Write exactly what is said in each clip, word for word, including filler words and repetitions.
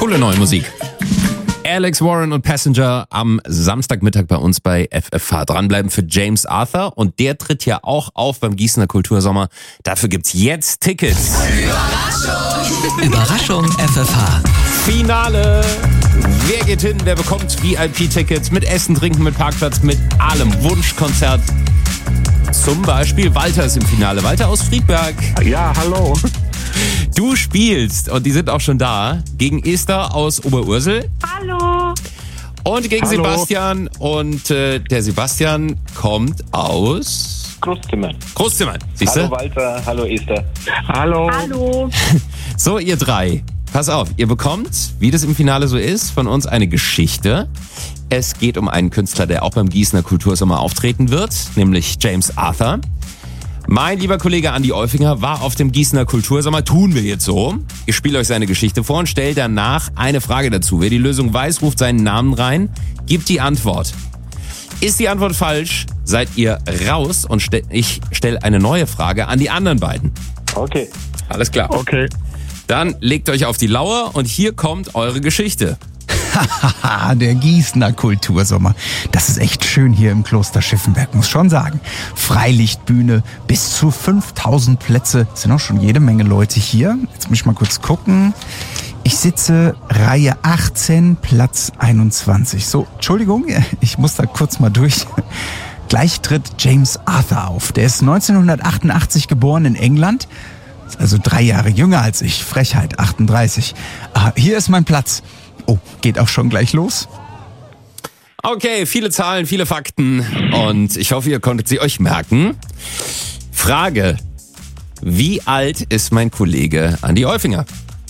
Coole neue Musik. Alex Warren und Passenger am Samstagmittag bei uns bei F F H. Dranbleiben für James Arthur. Und der tritt ja auch auf beim Gießener Kultursommer. Dafür gibt's jetzt Tickets. Überraschung! Überraschung F F H. Finale. Wer geht hin? Wer bekommt V I P-Tickets mit Essen, Trinken, mit Parkplatz, mit allem? Wunschkonzert. Zum Beispiel Walter ist im Finale. Walter aus Friedberg. Ja, hallo. Du spielst, und die sind auch schon da, gegen Esther aus Oberursel. Hallo. Und gegen Hallo. Sebastian. Und äh, der Sebastian kommt aus Großzimmern. Großzimmern. Siehst Hallo du? Walter, hallo Esther. Hallo. Hallo. So, ihr drei. Pass auf, ihr bekommt, wie das im Finale so ist, von uns eine Geschichte. Es geht um einen Künstler, der auch beim Gießener Kultursommer auftreten wird, nämlich James Arthur. Mein lieber Kollege Andi Olfinger war auf dem Gießener Kultursommer. Tun wir jetzt so. Ich spiele euch seine Geschichte vor und stelle danach eine Frage dazu. Wer die Lösung weiß, ruft seinen Namen rein, gibt die Antwort. Ist die Antwort falsch, seid ihr raus und stell, ich stelle eine neue Frage an die anderen beiden. Okay. Alles klar. Okay. Dann legt euch auf die Lauer und hier kommt eure Geschichte. Haha, der Gießener Kultursommer. Das ist echt schön hier im Kloster Schiffenberg, muss schon sagen. Freilichtbühne, bis zu fünftausend Plätze. Es sind auch schon jede Menge Leute hier. Jetzt muss ich mal kurz gucken. Ich sitze Reihe achtzehn, Platz einundzwanzig. So, Entschuldigung, ich muss da kurz mal durch. Gleich tritt James Arthur auf. Der ist neunzehnhundertachtundachtzig geboren in England. Ist also drei Jahre jünger als ich. Frechheit, achtunddreißig. Ah, hier ist mein Platz. Oh, geht auch schon gleich los? Okay, viele Zahlen, viele Fakten und ich hoffe, ihr konntet sie euch merken. Frage: Wie alt ist mein Kollege Andi Olfinger?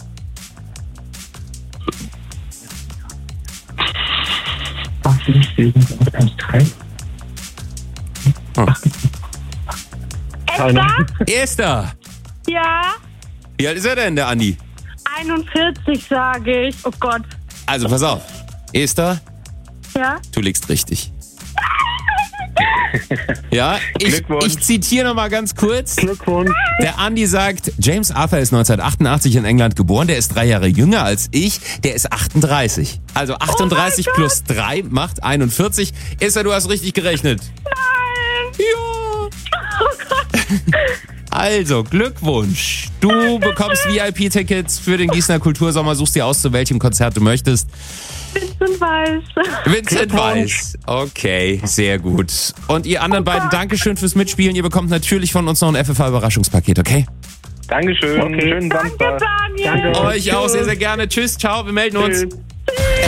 Hm. Esther? Esther! Ja. Wie alt ist er denn, der Andi? einundvierzig sage ich. Oh Gott. Also, pass auf. Esther, Ja? du liegst richtig. Ja, ich, Glückwunsch. ich zitiere nochmal ganz kurz. Glückwunsch. Der Andi sagt, James Arthur ist neunzehnhundertachtundachtzig in England geboren, der ist drei Jahre jünger als ich, der ist achtunddreißig. Also achtunddreißig Gott. plus drei macht einundvierzig. Esther, du hast richtig gerechnet. Nein. Ja. Oh Gott. Also, Glückwunsch. Du bekommst V I P-Tickets für den Gießener Kultursommer. Suchst dir aus, zu welchem Konzert du möchtest. Vincent Weiß. Vincent Weiß. Okay, sehr gut. Und ihr anderen beiden, Dankeschön fürs Mitspielen. Ihr bekommt natürlich von uns noch ein F F